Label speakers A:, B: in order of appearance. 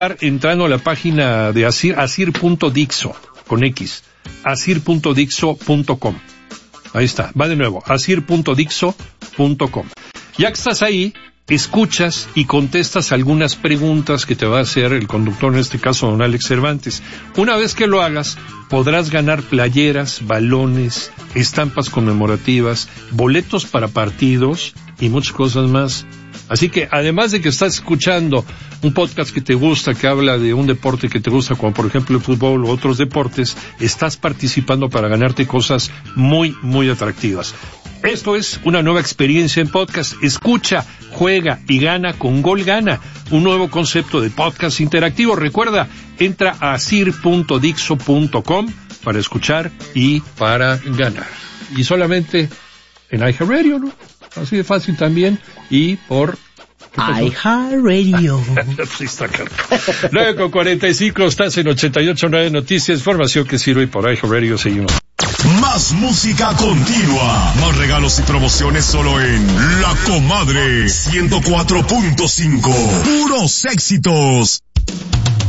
A: entrando a la página de asir.dixo, con X, asir.dixo.com. Ahí está, va de nuevo, asir.dixo.com. Ya que estás ahí, escuchas y contestas algunas preguntas que te va a hacer el conductor, en este caso don Alex Cervantes. Una vez que lo hagas, podrás ganar playeras, balones, estampas conmemorativas, boletos para partidos y muchas cosas más. Así que, además de que estás escuchando un podcast que te gusta, que habla de un deporte que te gusta, como por ejemplo el fútbol u otros deportes, estás participando para ganarte cosas muy, muy atractivas. Esto es una nueva experiencia en podcast. Escucha, juega y gana con Gol Gana, un nuevo concepto de podcast interactivo. Recuerda, entra a asir.dixo.com para escuchar y para ganar. Y solamente en iHeartRadio, ¿no? Así de fácil también. Y por
B: iHeartRadio.
A: Sí, está claro. 9:45, estás en 88.9 Noticias, información que sirve por iHeartRadio. Seguimos.
C: Más música continua, más regalos y promociones solo en La Comadre 104.5. Puros éxitos.